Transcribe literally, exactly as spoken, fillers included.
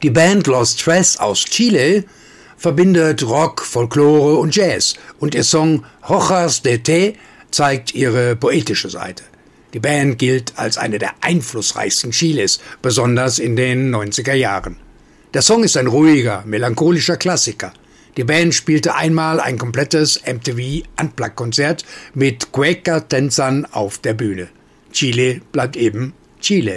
Die Band Los Tres aus Chile verbindet Rock, Folklore und Jazz und ihr Song Hojas de Té zeigt ihre poetische Seite. Die Band gilt als eine der einflussreichsten Chiles, besonders in den neunziger Jahren. Der Song ist ein ruhiger, melancholischer Klassiker. Die Band spielte einmal ein komplettes M T V-Unplugged-Konzert mit Cueca-Tänzern auf der Bühne. Chile bleibt eben Chile.